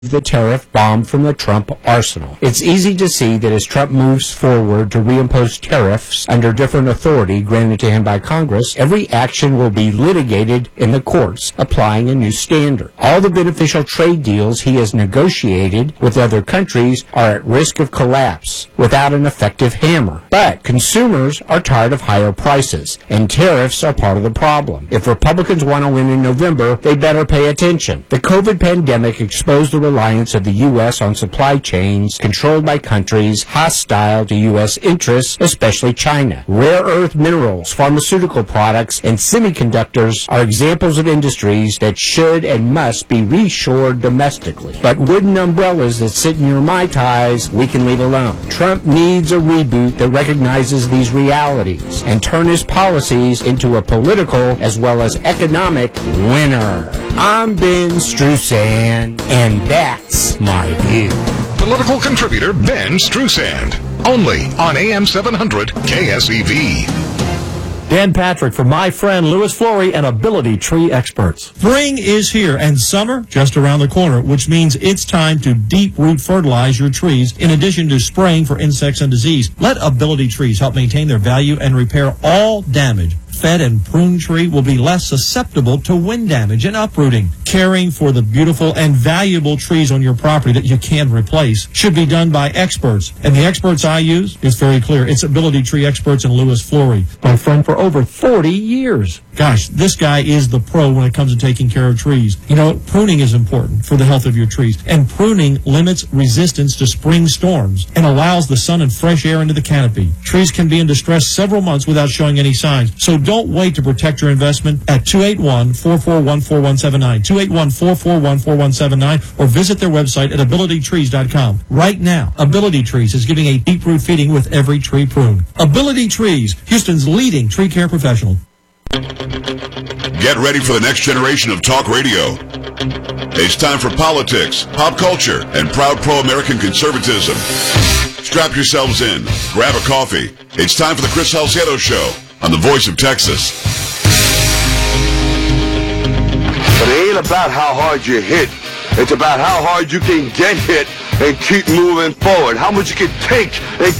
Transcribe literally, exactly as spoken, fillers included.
the tariff bomb from the Trump arsenal. It's easy to see that as Trump moves forward to reimpose tariffs under different authority granted to him by Congress, every action will be litigated in the courts, applying a new standard. All the beneficial trade deals he has negotiated with other countries are at risk of collapse without an effective hammer. But consumers are tired of higher prices, and tariffs are part of the problem. If Republicans want to win in November, they better pay attention. The COVID pandemic exposed the reliance of the U S on supply chains controlled by countries hostile to U S interests, especially China. Rare earth minerals, pharmaceutical products, and semiconductors are examples of industries that should and must be reshored domestically. But wooden umbrellas that sit in your Mai Tais, we can leave alone. Trump needs a reboot that recognizes these realities and turn his policies into a political as well as economic winner. I'm Ben Strusand, and that's my view. Political contributor Ben Strusand, only on A M seven hundred K S E V. Dan Patrick for my friend Louis Flory and Ability Tree Experts. Spring is here and summer just around the corner, which means it's time to deep root fertilize your trees in addition to spraying for insects and disease. Let Ability Trees help maintain their value and repair all damage. Fed and prune tree will be less susceptible to wind damage and uprooting. Caring for the beautiful and valuable trees on your property that you can't replace should be done by experts. And the experts I use, it's very clear. It's Ability Tree Experts and Louis Flory, my friend for over forty years. Gosh, this guy is the pro when it comes to taking care of trees. You know, pruning is important for the health of your trees. And pruning limits resistance to spring storms and allows the sun and fresh air into the canopy. Trees can be in distress several months without showing any signs. So don't wait to protect your investment at two eight one, four four one, four one seven nine, two eight one, four four one, four one seven nine, or visit their website at ability trees dot com. Right now, Ability Trees is giving a deep root feeding with every tree prune. Ability Trees, Houston's leading tree care professional. Get ready for the next generation of talk radio. It's time for politics, pop culture, and proud pro-American conservatism. Strap yourselves in, grab a coffee. It's time for the Chris Salcedo Show on the Voice of Texas. But it ain't about how hard you hit. It's about how hard you can get hit and keep moving forward. How much you can take and